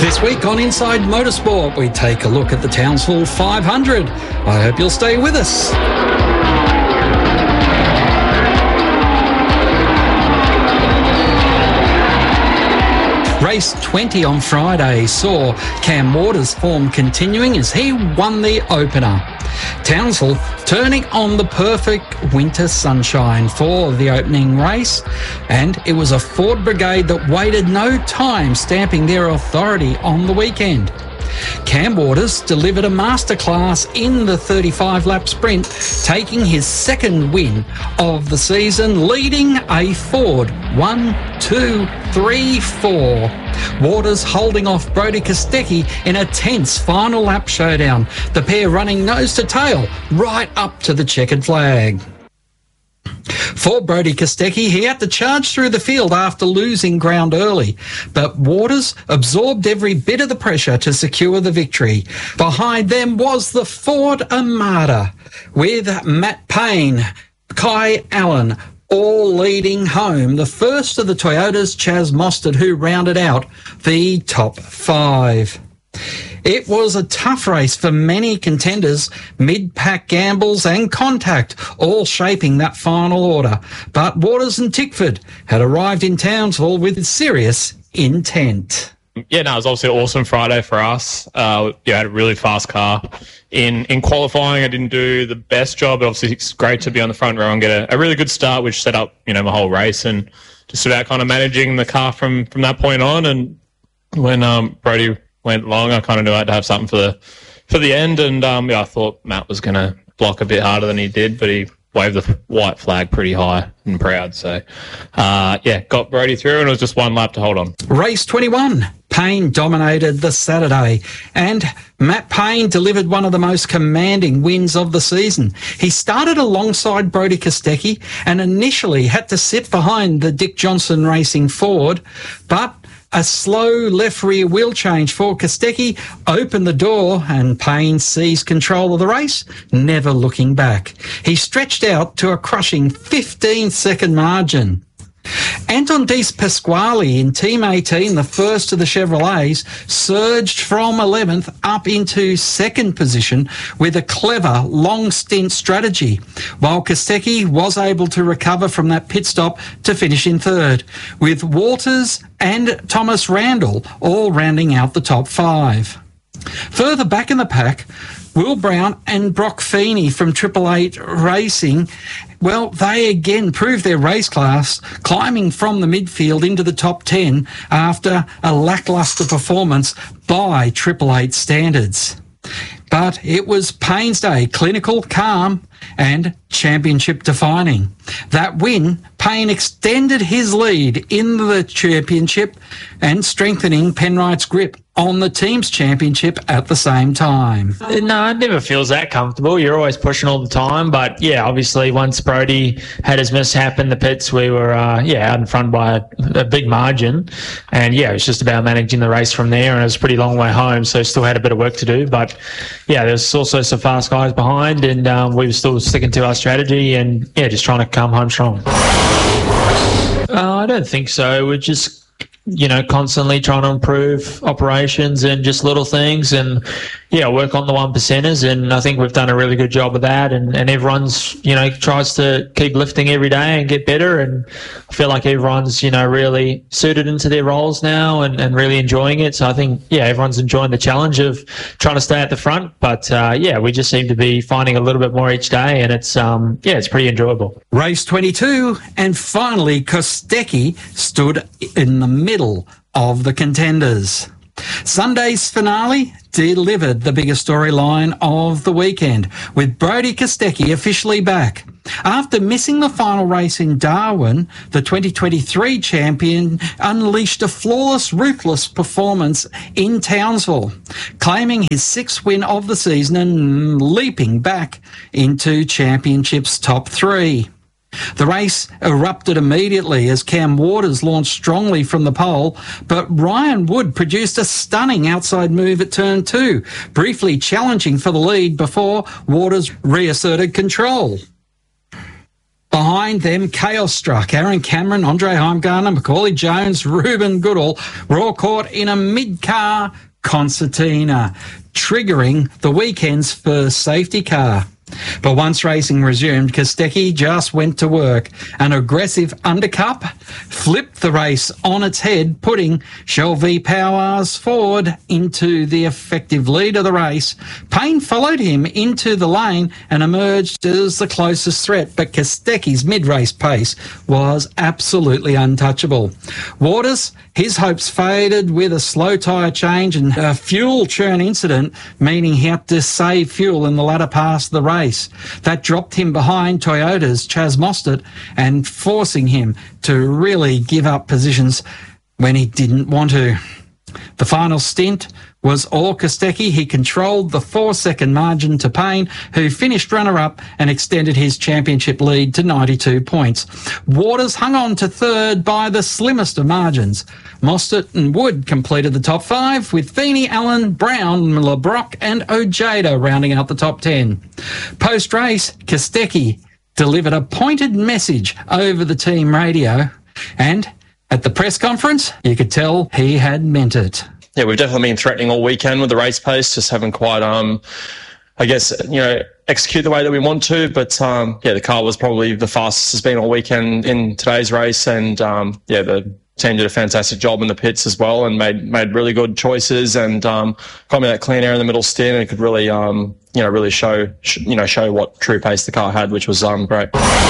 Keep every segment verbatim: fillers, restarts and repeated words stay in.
This week on Inside Motorsport, we take a look at the Townsville five hundred. I hope you'll stay with us. Race twenty on Friday saw Cam Waters' form continuing as he won the opener. Townsville turning on the perfect winter sunshine for the opening race, and it was a Ford Brigade that waited no time, stamping their authority on the weekend. Cam Waters delivered a masterclass in the thirty-five lap sprint, taking his second win of the season, leading a Ford one, two, three, four. Waters holding off Brodie Kostecki in a tense final lap showdown, the pair running nose to tail right up to the checkered flag. For Brodie Kostecki, he had to charge through the field after losing ground early, but Waters absorbed every bit of the pressure to secure the victory. Behind them was the Ford Armada, with Matt Payne, Kai Allen, all leading home the first of the Toyotas, Chaz Mostert, who rounded out the top five. It was a tough race for many contenders, mid-pack gambles and contact, all shaping that final order. But Waters and Tickford had arrived in Townsville with serious intent. Yeah, no, it was obviously an awesome Friday for us. Uh, yeah, I had a really fast car. In in qualifying, I didn't do the best job, but obviously it's great to be on the front row and get a, a really good start, which set up, you know, my whole race, and just about kind of managing the car from, from that point on. And when um, Brodie went long, I kind of knew I had to have something for the for the end, and um, yeah, I thought Matt was going to block a bit harder than he did, but he waved the white flag pretty high and proud. So, uh, yeah, got Brodie through, and it was just one lap to hold on. Race twenty-one. Payne dominated the Saturday, and Matt Payne delivered one of the most commanding wins of the season. He started alongside Brodie Kostecki and initially had to sit behind the Dick Johnson Racing Ford, but a slow left rear wheel change for Kostecki opened the door, and Payne seized control of the race, never looking back. He stretched out to a crushing fifteen second margin. Anton Di Pasquale in Team eighteen, the first of the Chevrolets, surged from eleventh up into second position with a clever long stint strategy, while Kostecki was able to recover from that pit stop to finish in third, with Walters and Thomas Randall all rounding out the top five. Further back in the pack, Will Brown and Brock Feeney from Triple Eight Racing, well, they again proved their race class, climbing from the midfield into the top ten after a lacklustre performance by Triple Eight standards. But it was Payne's day, clinical, calm, and championship defining. That win, Payne extended his lead in the championship and strengthening Penrite's grip on the team's championship at the same time. No, it never feels that comfortable. You're always pushing all the time. But, yeah, obviously once Brodie had his mishap in the pits, we were, uh, yeah, out in front by a, a big margin. And, yeah, it was just about managing the race from there, and it was a pretty long way home, so still had a bit of work to do. But, yeah, there's also some fast guys behind, and um, we were still sticking to our strategy and, yeah, just trying to come home strong. Uh, I don't think so. We're just, you know, constantly trying to improve operations and just little things, and yeah, work on the one percenters. And I think we've done a really good job of that. And, and everyone's, you know, tries to keep lifting every day and get better. And I feel like everyone's, you know, really suited into their roles now and, and really enjoying it. So I think, yeah, everyone's enjoying the challenge of trying to stay at the front. But uh, yeah, we just seem to be finding a little bit more each day, and it's, um, yeah, it's pretty enjoyable. Race twenty-two, and finally Kostecki stood in the middle of the contenders. Sunday's finale delivered the biggest storyline of the weekend, with Brodie Kostecki officially back. After missing the final race in Darwin, the twenty twenty-three champion unleashed a flawless, ruthless performance in Townsville, claiming his sixth win of the season and leaping back into championship's top three. The race erupted immediately as Cam Waters launched strongly from the pole, but Ryan Wood produced a stunning outside move at turn two, briefly challenging for the lead before Waters reasserted control. Behind them, chaos struck. Aaron Cameron, Andre Heimgartner, Macaulay Jones, Ruben Goodall were all caught in a mid-car concertina, triggering the weekend's first safety car. But once racing resumed, Kostecki just went to work. An aggressive undercut flipped the race on its head, putting Shelby Powers Ford into the effective lead of the race. Payne followed him into the lane and emerged as the closest threat, but Kostecki's mid-race pace was absolutely untouchable. Waters, his hopes faded with a slow tyre change and a fuel churn incident, meaning he had to save fuel in the latter part of the race. That dropped him behind Toyota's Chaz Mostert and forcing him to really give up positions when he didn't want to. The final stint was all Kostecki. He controlled the four-second margin to Payne, who finished runner-up and extended his championship lead to ninety-two points. Waters hung on to third by the slimmest of margins. Mostert and Wood completed the top five, with Feeney, Allen, Brown, LeBrock and Ojeda rounding out the top ten. Post-race, Kostecki delivered a pointed message over the team radio, and at the press conference, you could tell he had meant it. Yeah, we've definitely been threatening all weekend with the race pace, just haven't quite, um, I guess, you know, execute the way that we want to. But, um, yeah, the car was probably the fastest it's been all weekend in today's race. And, um, yeah, the team did a fantastic job in the pits as well and made made really good choices and um, got me that clean air in the middle stint and could really, um, you know, really show, sh- you know, show what true pace the car had, which was um, great.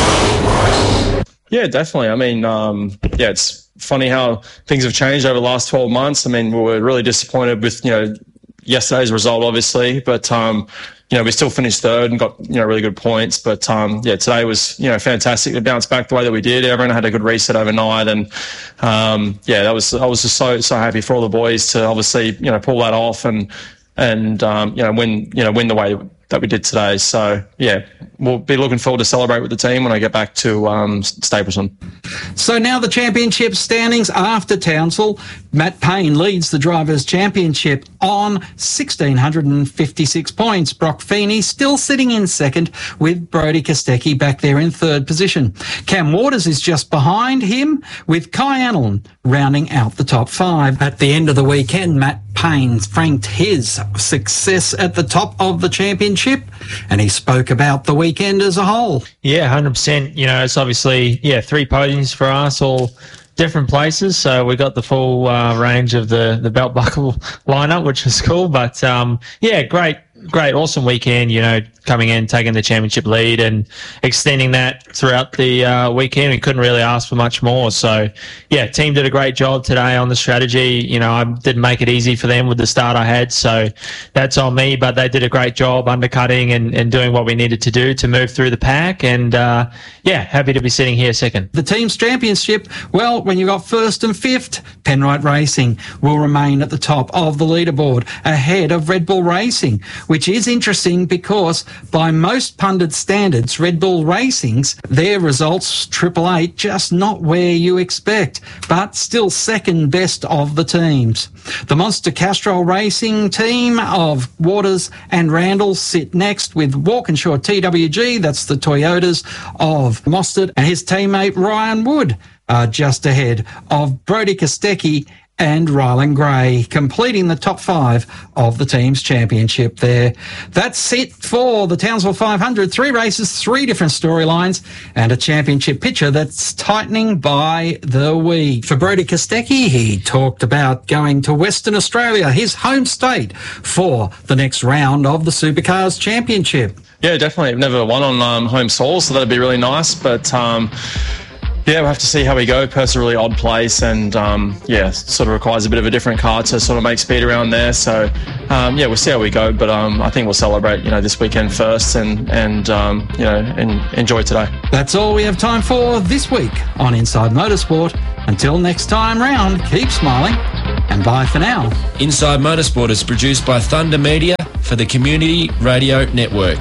Yeah, definitely. I mean, um, yeah, it's funny how things have changed over the last twelve months. I mean, we were really disappointed with, you know, yesterday's result, obviously, but, um, you know, we still finished third and got, you know, really good points. But, um, yeah, today was, you know, fantastic to bounce back the way that we did. Everyone had a good reset overnight. And, um, yeah, that was, I was just so, so happy for all the boys to obviously, you know, pull that off and, and, um, you know, win, you know, win the way that we did today. So, yeah, we'll be looking forward to celebrate with the team when I get back to um, Stapleton. So now the championship standings after Townsville. Matt Payne leads the Drivers' Championship on one thousand six hundred fifty-six points. Brock Feeney still sitting in second with Brodie Kostecki back there in third position. Cam Waters is just behind him with Kai Annelan rounding out the top five. At the end of the weekend, Matt Payne franked his success at the top of the championship and he spoke about the weekend as a whole. Yeah, one hundred percent. You know, it's obviously, yeah, three podiums for us, all different places. So we got the full uh, range of the, the belt buckle lineup, which was cool. But, um, yeah, great. Great, awesome weekend, you know, coming in, taking the championship lead and extending that throughout the uh, weekend. We couldn't really ask for much more. So, yeah, team did a great job today on the strategy. You know, I didn't make it easy for them with the start I had, so that's on me. But they did a great job undercutting and, and doing what we needed to do to move through the pack. And, uh, yeah, happy to be sitting here second. The team's championship, well, when you got first and fifth, Penrite Racing will remain at the top of the leaderboard ahead of Red Bull Racing, which is interesting because by most pundit standards, Red Bull Racing's, their results, Triple Eight, just not where you expect, but still second best of the teams. The Monster Castrol Racing team of Waters and Randall sit next with Walkinshaw T W G, that's the Toyotas of Mostert, and his teammate Ryan Wood are just ahead of Brodie Kostecki and Rylan Gray, completing the top five of the team's championship there. That's it for the Townsville five hundred. Three races, three different storylines, and a championship picture that's tightening by the week. For Brodie Kostecki, he talked about going to Western Australia, his home state, for the next round of the Supercars Championship. Yeah, definitely. I've never won on um, home soil, so that'd be really nice. But, um, yeah, we'll have to see how we go. Perth's a really odd place and, um, yeah, sort of requires a bit of a different car to sort of make speed around there. So, um, yeah, we'll see how we go. But um, I think we'll celebrate, you know, this weekend first and, and um, you know, and enjoy today. That's all we have time for this week on Inside Motorsport. Until next time round, keep smiling and bye for now. Inside Motorsport is produced by Thunder Media for the Community Radio Network.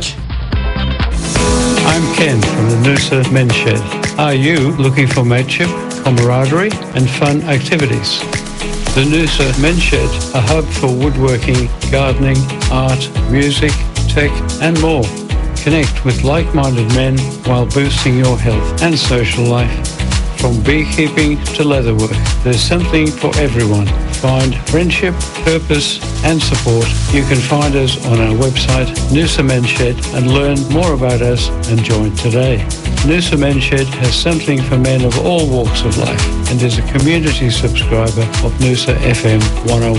I'm Ken from the Noosa Men's Shed. Are you looking for mateship, camaraderie and fun activities? The Noosa Men's Shed, a hub for woodworking, gardening, art, music, tech and more. Connect with like-minded men while boosting your health and social life. From beekeeping to leatherwork, there's something for everyone. Find friendship, purpose and support. You can find us on our website, Noosa Men's Shed, and learn more about us and join today. Noosa Men's Shed has something for men of all walks of life and is a community subscriber of Noosa F M one oh one.